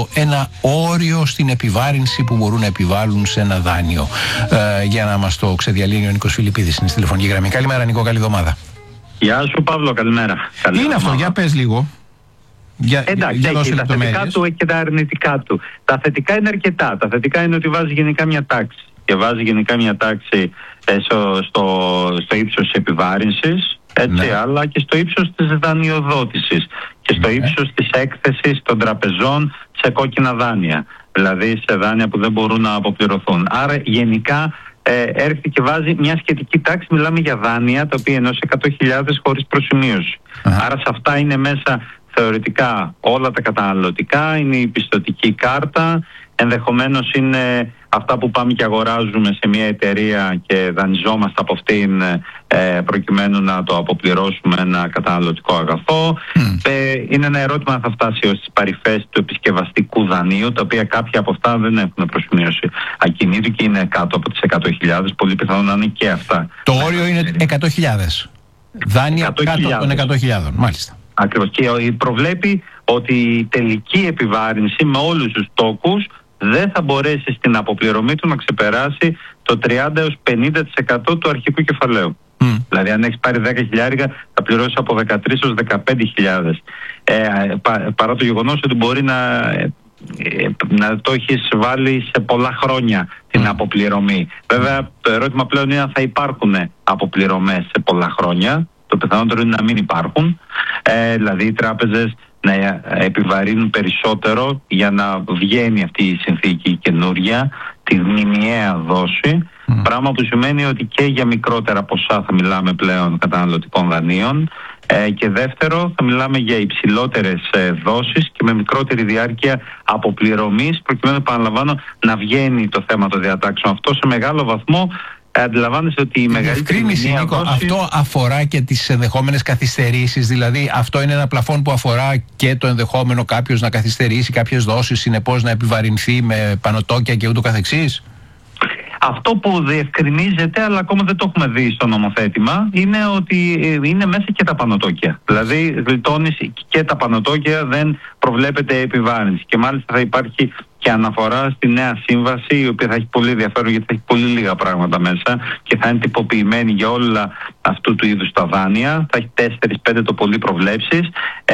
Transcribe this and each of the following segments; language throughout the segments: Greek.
ένα όριο στην επιβάρυνση που μπορούν να επιβάλλουν σε ένα δάνειο. Για να μας το ξεδιαλύνει ο Νίκος Φιλιππίδης στην τηλεφωνική γραμμή. Καλημέρα Νίκο, καλή εβδομάδα. Γεια σου Παύλο, καλημέρα. Τι είναι αυτό, για πες λίγο. Εντάξει, έχει τα θετικά του και τα αρνητικά του. Τα θετικά είναι αρκετά. Τα θετικά είναι ότι βάζει γενικά μια τάξη. Και βάζει γενικά μια τάξη στο ύψος της επιβάρυνσης, έτσι, αλλά και στο ύψος της δανειοδότησης και στο ύψος της έκθεσης των τραπεζών σε κόκκινα δάνεια. Δηλαδή σε δάνεια που δεν μπορούν να αποπληρωθούν. Άρα γενικά έρχεται και βάζει μια σχετική τάξη. Μιλάμε για δάνεια τα οποία είναι ως 100.000 χωρίς προσημείωση. Άρα σε αυτά είναι μέσα θεωρητικά όλα τα καταναλωτικά, είναι η πιστωτική κάρτα, ενδεχομένως είναι αυτά που πάμε και αγοράζουμε σε μια εταιρεία και δανειζόμαστε από αυτήν προκειμένου να το αποπληρώσουμε ένα καταναλωτικό αγαθό. Είναι ένα ερώτημα αν θα φτάσει ως τις παρυφές του επισκευαστικού δανείου, τα οποία κάποια από αυτά δεν έχουν προσημείωση ακινήτου και είναι κάτω από τις 100.000, πολύ πιθανόν να είναι και αυτά. Το όριο είναι 100.000. Δάνεια κάτω των 100.000, μάλιστα. Ακριβώς. Και προβλέπει ότι η τελική επιβάρυνση με όλους τους τόκους δεν θα μπορέσει στην αποπληρωμή του να ξεπεράσει το 30 έως 50% του αρχικού κεφαλαίου. Δηλαδή αν έχεις πάρει 10.000 θα πληρώσεις από 13 έως 15.000. Παρά το γεγονός ότι μπορεί να το έχεις βάλει σε πολλά χρόνια την αποπληρωμή. Βέβαια το ερώτημα πλέον είναι αν θα υπάρχουν αποπληρωμές σε πολλά χρόνια. Το πιθανότερο είναι να μην υπάρχουν. Δηλαδή οι τράπεζες να επιβαρύνουν περισσότερο για να βγαίνει αυτή η συνθήκη καινούρια, τη μηνιαία δόση, πράγμα που σημαίνει ότι και για μικρότερα ποσά θα μιλάμε πλέον καταναλωτικών δανείων και δεύτερο θα μιλάμε για υψηλότερες δόσεις και με μικρότερη διάρκεια αποπληρωμής, προκειμένου επαναλαμβάνω να βγαίνει το θέμα των διατάξεων αυτό σε μεγάλο βαθμό. Αντιλαμβάνεσαι ότι η μεγαλύτερη Νίκο, αυτό αφορά και τις ενδεχόμενες καθυστερήσεις, δηλαδή αυτό είναι ένα πλαφόν που αφορά και το ενδεχόμενο κάποιος να καθυστερήσει κάποιες δόσεις, συνεπώς να επιβαρυνθεί με πανωτόκια και ούτω καθεξής. Αυτό που διευκρινίζεται, αλλά ακόμα δεν το έχουμε δει στο νομοθέτημα, είναι ότι είναι μέσα και τα πανωτόκια. Δηλαδή γλιτώνεις και τα πανωτόκια, δεν προβλέπεται επιβάρυνση. Και μάλιστα θα υπάρχει και αναφορά στη νέα σύμβαση, η οποία θα έχει πολύ ενδιαφέρον γιατί θα έχει πολύ λίγα πράγματα μέσα και θα είναι τυποποιημένη για όλα αυτού του είδους τα δάνεια. Θα έχει 4-5 το πολύ προβλέψεις.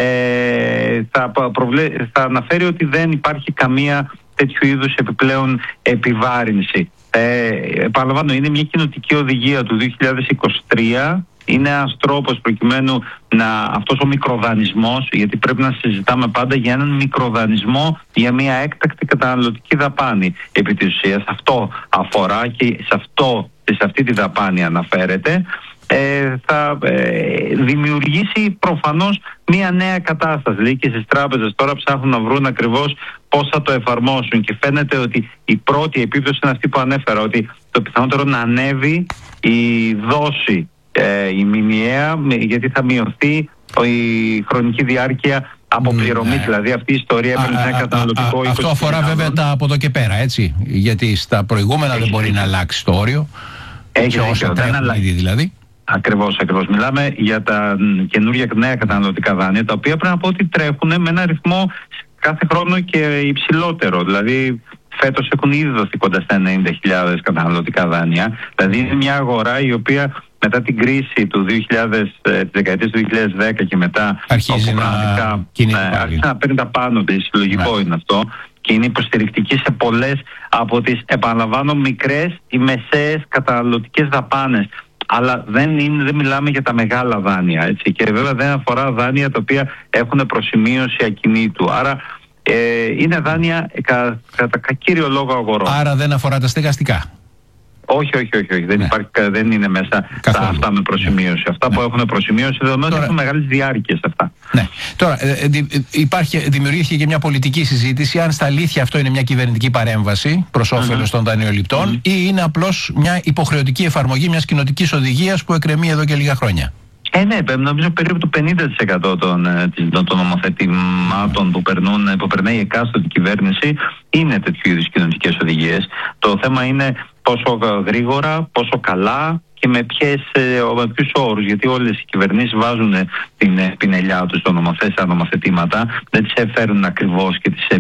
Θα αναφέρει ότι δεν υπάρχει καμία τέτοιου είδους επιπλέον επιβάρυνση. Επαναλαμβάνω, είναι μια κοινοτική οδηγία του 2023. Είναι ένας τρόπος προκειμένου αυτός ο μικροδανεισμός, γιατί πρέπει να συζητάμε πάντα για έναν μικροδανεισμό για μια έκτακτη καταναλωτική δαπάνη. Επί της ουσίας αυτό αφορά και σε αυτή τη δαπάνη αναφέρεται. Θα δημιουργήσει προφανώς μια νέα κατάσταση. Δηλαδή και στις τράπεζες τώρα ψάχνουν να βρουν ακριβώς πώς θα το εφαρμόσουν και φαίνεται ότι η πρώτη επίπτωση είναι αυτή που ανέφερα, ότι το πιθανότερο να ανέβει η δόση, η μηνιαία, γιατί θα μειωθεί η χρονική διάρκεια αποπληρωμής. Δηλαδή αυτή η ιστορία έπαιρνε ένα καταναλωτικό. Αυτό αφορά βέβαια τα από εδώ και πέρα, έτσι, γιατί στα προηγούμενα δεν μπορεί να αλλάξει το όριο. Έχει όσα τρέχουν ήδη δηλαδή. Ακριβώς. Μιλάμε για τα καινούργια νέα καταναλωτικά δάνεια, τα οποία πρέπει να πω ότι τρέχουν με ένα ρυθμό κάθε χρόνο και υψηλότερο. Δηλαδή φέτος έχουν ήδη δοθεί κοντά στα 90.000 καταναλωτικά δάνεια. Δηλαδή είναι μια αγορά η οποία μετά την κρίση της δεκαετίας του 2010 και μετά αρχίζει να παίρνει τα πάνω της. Λογικό είναι αυτό. Και είναι υποστηρικτική σε πολλές από τις, επαναλαμβάνω, μικρές ή μεσαίες καταναλωτικές δαπάνες. Αλλά δεν μιλάμε για τα μεγάλα δάνεια, έτσι. Και βέβαια δεν αφορά δάνεια τα οποία έχουν προσημείωση ακινήτου. Άρα είναι δάνεια κατά κύριο λόγο αγορών. Άρα δεν αφορά τα στεγαστικά. Όχι. Δεν είναι μέσα αυτά με προσημείωση. Αυτά που έχουν προσημείωση δεδομένου έχουν μεγάλες διάρκειες αυτά. Ναι. Τώρα, δημιουργήθηκε και μια πολιτική συζήτηση αν στα αλήθεια αυτό είναι μια κυβερνητική παρέμβαση προς όφελος των δανειοληπτών ή είναι απλώς μια υποχρεωτική εφαρμογή μιας κοινοτικής οδηγίας που εκκρεμεί εδώ και λίγα χρόνια. Ναι, νομίζω περίπου το 50% των νομοθετημάτων που περνάει η εκάστοτε κυβέρνηση είναι τέτοιου είδους κοινοτικές οδηγίες. Το θέμα είναι πόσο γρήγορα, πόσο καλά και με ποιους όρους. Γιατί όλες οι κυβερνήσεις βάζουν την πινελιά τους στα νομοθετήματα, δεν τις έφερουν ακριβώς και τις